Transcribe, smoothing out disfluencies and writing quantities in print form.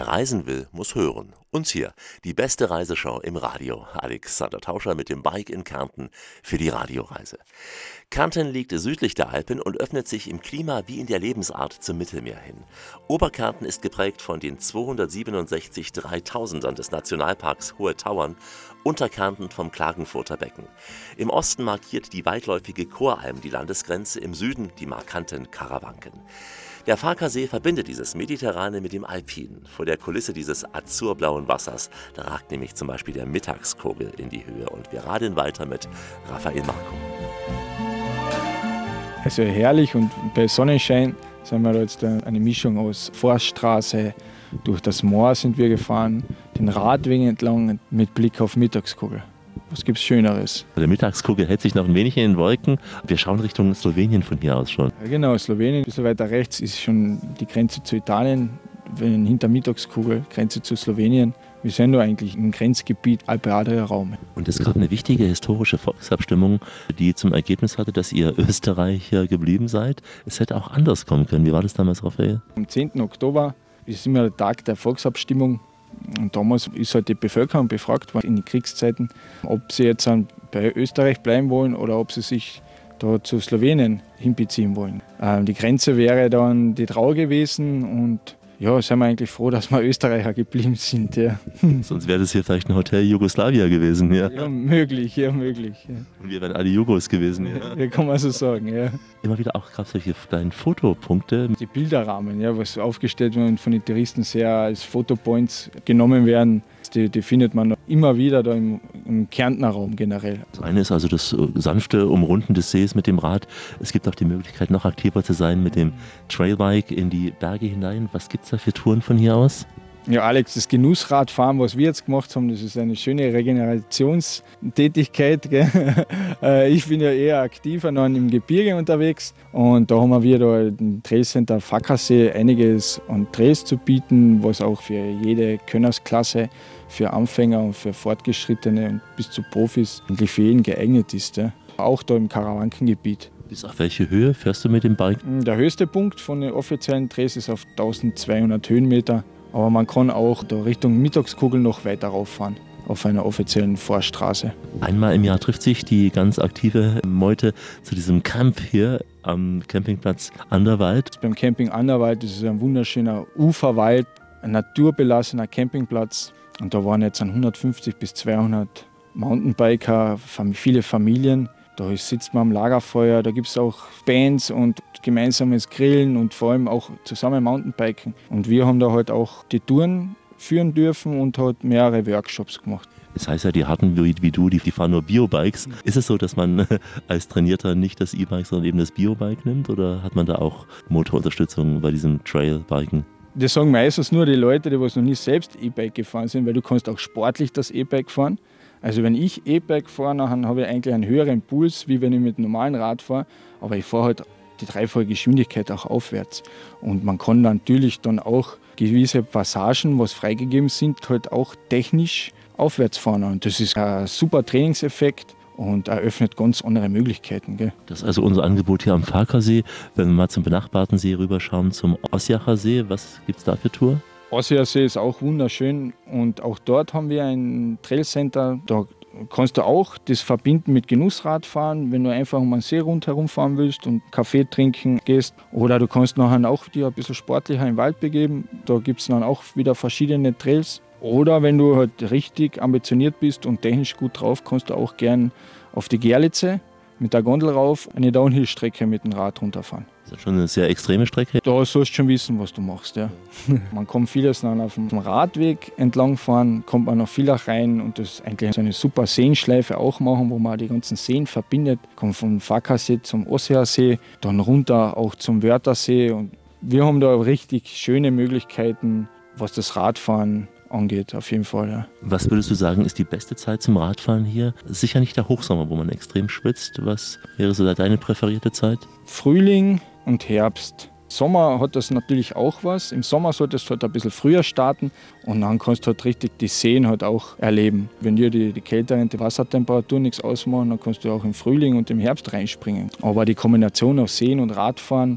Wer reisen will, muss hören. Uns hier, die beste Reiseshow im Radio. Alexander Tauscher mit dem Bike in Kärnten für die Radioreise. Kärnten liegt südlich der Alpen und öffnet sich im Klima wie in der Lebensart zum Mittelmeer hin. Oberkärnten ist geprägt von den 267 Dreitausendern des Nationalparks Hohe Tauern, Unterkärnten vom Klagenfurter Becken. Im Osten markiert die weitläufige Choralm die Landesgrenze, im Süden die markanten Karawanken. Der Farkasee verbindet dieses Mediterrane mit dem Alpinen. Vor der Kulisse dieses azurblauen Wassers, da ragt nämlich zum Beispiel der Mittagskogel in die Höhe. Und wir radeln weiter mit Raphael Marco. Also herrlich, und bei Sonnenschein sind wir da jetzt eine Mischung aus Forststraße, durch das Moor sind wir gefahren, den Radweg entlang mit Blick auf Mittagskogel. Was gibt's Schöneres? Der Mittagskugel hält sich noch ein wenig in den Wolken. Wir schauen Richtung Slowenien von hier aus schon. Ja, genau, Slowenien. Ein bisschen weiter rechts ist schon die Grenze zu Italien. Hinter Mittagskugel, Grenze zu Slowenien. Wir sind nur eigentlich im Grenzgebiet Alpe-Adria-Raum. Und es gab eine wichtige historische Volksabstimmung, die zum Ergebnis hatte, dass ihr Österreicher geblieben seid. Es hätte auch anders kommen können. Wie war das damals, Raphael? Am 10. Oktober ist immer der Tag der Volksabstimmung. Und damals ist halt die Bevölkerung befragt worden in den Kriegszeiten, ob sie jetzt bei Österreich bleiben wollen oder ob sie sich da zu Slowenien hinbeziehen wollen. Die Grenze wäre dann die Trau gewesen, und ja, sind wir eigentlich froh, dass wir Österreicher geblieben sind. Ja. Sonst wäre das hier vielleicht ein Hotel Jugoslavia gewesen. Ja, ja möglich. Ja. Und wir wären alle Jugos gewesen. Ja, kann man so sagen. Ja. Immer wieder auch gab es solche kleinen Fotopunkte. Die Bilderrahmen, ja, was aufgestellt werden und von den Touristen sehr als Fotopoints genommen werden, die findet man immer wieder da im Kärntner Raum generell. Das eine ist also das sanfte Umrunden des Sees mit dem Rad. Es gibt auch die Möglichkeit, noch aktiver zu sein mit dem Trailbike in die Berge hinein. Was gibt es da für Touren von hier aus? Ja, Alex, das Genussradfahren, was wir jetzt gemacht haben, das ist eine schöne Regenerationstätigkeit. Gell? Ich bin ja eher aktiver noch im Gebirge unterwegs, und da haben wir da im Trailcenter Farkasee einiges an Trails zu bieten, was auch für jede Könnersklasse, für Anfänger und für Fortgeschrittene und bis zu Profis eigentlich für jeden geeignet ist. Ja? Auch da im Karawankengebiet. Bis auf welche Höhe fährst du mit dem Bike? Der höchste Punkt von den offiziellen Trails ist auf 1200 Höhenmeter. Aber man kann auch da Richtung Mittagskugel noch weiter rauffahren, auf einer offiziellen Forststraße. Einmal im Jahr trifft sich die ganz aktive Meute zu diesem Camp hier am Campingplatz Anderwald. Beim Camping Anderwald, das ist ein wunderschöner Uferwald, ein naturbelassener Campingplatz. Und da waren jetzt 150 bis 200 Mountainbiker, viele Familien. Da sitzt man am Lagerfeuer, da gibt es auch Bands und gemeinsames Grillen und vor allem auch zusammen Mountainbiken. Und wir haben da halt auch die Touren führen dürfen und halt mehrere Workshops gemacht. Das heißt ja, die Harten wie du, die fahren nur Biobikes. Ist es so, dass man als Trainierter nicht das E-Bike, sondern eben das Biobike nimmt? Oder hat man da auch Motorunterstützung bei diesem Trailbiken? Das sagen meistens nur die Leute, die noch nie selbst E-Bike gefahren sind, weil du kannst auch sportlich das E-Bike fahren. Also wenn ich E-Bike fahre, dann habe ich eigentlich einen höheren Puls, wie wenn ich mit einem normalen Rad fahre. Aber ich fahre halt die dreifache Geschwindigkeit auch aufwärts. Und man kann natürlich dann auch gewisse Passagen, was freigegeben sind, halt auch technisch aufwärts fahren. Und das ist ein super Trainingseffekt und eröffnet ganz andere Möglichkeiten. Gell? Das ist also unser Angebot hier am Farkasee. Wenn wir mal zum benachbarten See rüberschauen, zum Osjacher See, was gibt es da für Tour? Osjacher ist auch wunderschön, und auch dort haben wir ein Trailcenter. Da kannst du auch das verbinden mit Genussradfahren, wenn du einfach um einen See rundherum fahren willst und Kaffee trinken gehst. Oder du kannst nachher auch dir ein bisschen sportlicher im Wald begeben. Da gibt es dann auch wieder verschiedene Trails. Oder wenn du halt richtig ambitioniert bist und technisch gut drauf, kannst du auch gern auf die Gerlitze mit der Gondel rauf eine Downhill-Strecke mit dem Rad runterfahren. Das ist schon eine sehr extreme Strecke. Da sollst du schon wissen, was du machst. Ja. Man kann vieles dann auf dem Radweg entlang fahren, kommt man noch viel rein, und das ist eigentlich so eine super Seenschleife auch machen, wo man die ganzen Seen verbindet. Kommt vom Farkasee zum Osjachersee, dann runter auch zum Wörthersee. Und wir haben da richtig schöne Möglichkeiten, was das Radfahren angeht, auf jeden Fall. Ja. Was würdest du sagen, ist die beste Zeit zum Radfahren hier? Sicher nicht der Hochsommer, wo man extrem schwitzt. Was wäre so deine präferierte Zeit? Frühling und Herbst. Sommer hat das natürlich auch was. Im Sommer solltest du halt ein bisschen früher starten, und dann kannst du halt richtig die Seen halt auch erleben. Wenn dir die kälteren die Wassertemperatur nichts ausmachen, dann kannst du auch im Frühling und im Herbst reinspringen. Aber die Kombination aus Seen und Radfahren